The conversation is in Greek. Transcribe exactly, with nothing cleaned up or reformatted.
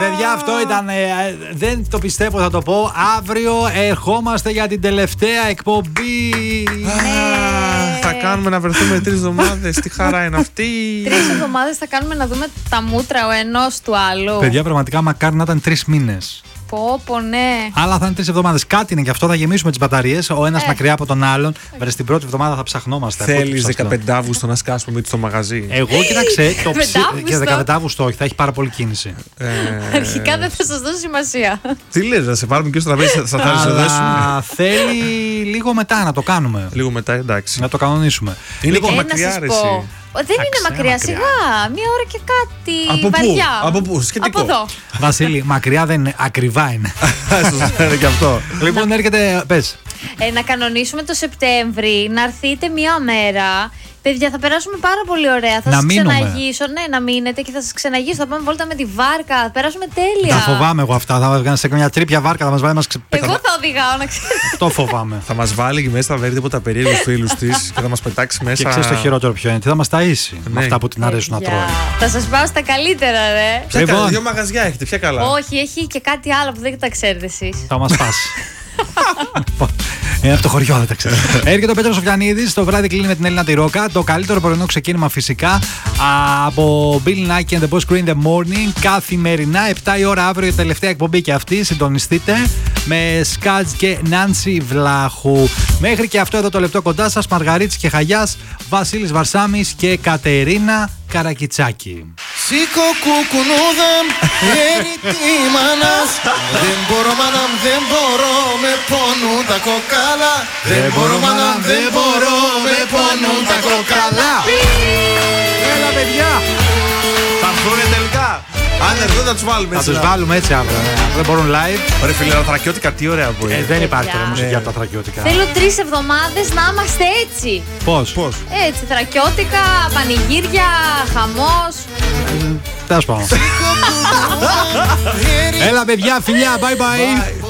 Παιδιά, αυτό ήταν. Ε, δεν το πιστεύω, θα το πω. Αύριο ερχόμαστε για την τελευταία εκπομπή. Θα κάνουμε να βρεθούμε τρεις εβδομάδες. Τι χαρά είναι αυτή. Τρεις εβδομάδες θα κάνουμε να δούμε τα μούτρα ο ενός του άλλου. Παιδιά, πραγματικά μακάρι να ήταν τρεις μήνες. Πω, πω, ναι. Αλλά θα είναι τρεις εβδομάδες. Κάτι είναι και αυτό. Θα γεμίσουμε τις μπαταρίες. Ο ένας Ε. μακριά από τον άλλον. Βέβαια, στην πρώτη εβδομάδα θα ψαχνόμαστε. Θέλεις δεκαπέντε Αύγουστο να σκάσουμε μύτη στο μαγαζί. Εγώ κοίταξε. Το ψι... Αυγούστο. Και δεκαπέντε Αυγούστου όχι, θα έχει πάρα πολύ κίνηση. Ε, Αρχικά δεν θα σας δώσω σημασία. Τι λες, να σε πάρουμε και στο τραπέζι, θα θα σε δέσουμε. Αλλά θέλει λίγο μετά να το κάνουμε. Λίγο μετά, εντάξει. Να το κανονίσουμε. Είναι Λοιπόν, και Ε, να μακριά, σας ρε, πω. εσύ. Ο, Δεν είναι Εντάξει, μακριά, μακριά. σιγά. Μία ώρα και κάτι Από πού? βαριά. Από πού? Σχετικό. Από εδώ. Βασίλη, μακριά δεν είναι, ακριβά είναι. Σωστά είναι και αυτό. Λοιπόν, έρχεται. Πες. Ε, να κανονίσουμε το Σεπτέμβρη, να έρθετε μία μέρα. Παιδιά, θα περάσουμε πάρα πολύ ωραία. Θα Να σας μείνουμε. ξεναγήσω. Ναι, να μείνετε και θα σας ξεναγήσω. Θα πάμε βόλτα με τη βάρκα. Θα περάσουμε τέλεια. Τα φοβάμαι εγώ αυτά. Θα βγάλω σε μια τρίπια βάρκα, θα μας βάλει. Μας ξε... Εγώ θα οδηγάω, να ξέρετε. Το φοβάμαι. Θα μας βάλει και μέσα, θα βρει τίποτα περίεργους φίλους της και θα μας πετάξει μέσα. Και ξέρεις το χειρότερο ποιο είναι. Τι θα μας ταΐσει με Ναι. αυτά που την αρέσουν να Παιδιά, τρώει. θα σας πάω στα καλύτερα, ρε. Ποια Λοιπόν. καλά, δύο μαγαζιά έχετε, ποια καλά. Όχι, έχει και κάτι άλλο που δεν τα ξέρετε εσείς. Θα μας πάσει. Είναι από το χωριό, δεν τα ξέρω. Έρχεται ο Πέτρος Σοφιανίδης. Το βράδυ κλείνει με την Έλληνα τη Ρόκα. Το καλύτερο πρωινό ξεκίνημα φυσικά από Bill Nike and the Boss Crew in the Morning. Καθημερινά επτά η ώρα αύριο η τελευταία εκπομπή και αυτή. Συντονιστείτε με Σκάτζ και Νάνση Βλάχου. Μέχρι και αυτό εδώ το λεπτό κοντά σας. Μαργαρίτης και Χαγιάς, Βασίλης Βαρσάμης και Κατερίνα Καρακιτσάκη. Σήκω κουκουνούδαμ, έρει τη μάνας. Δεν μπορώ μάναμ, δεν μπορώ, με πονούν τα κοκάλα. Δεν μπορώ μάναμ, δεν μπορώ, με πονούν τα κοκάλα. Έλα, παιδιά! Θα έρθουνε τελικά. Αν έρθουν θα τους βάλουμε Θα έτσι. τους να- βάλουμε έτσι αύριο. ναι. Δεν μπορούν live. Ρε φίλε, τα θρακιώτικα τι ωραία που Ε, είναι. δεν υπάρχει Παιδιά. τώρα μουσική Ναι. από τα θρακιώτικα. Θέλω τρεις εβδομάδες να είμαστε έτσι. Πώς? Πώς. Έτσι, θρακιώτικα, πανηγύρια, χαμός. Τέλος πάντων. Έλα, παιδιά, φιλιά, bye bye.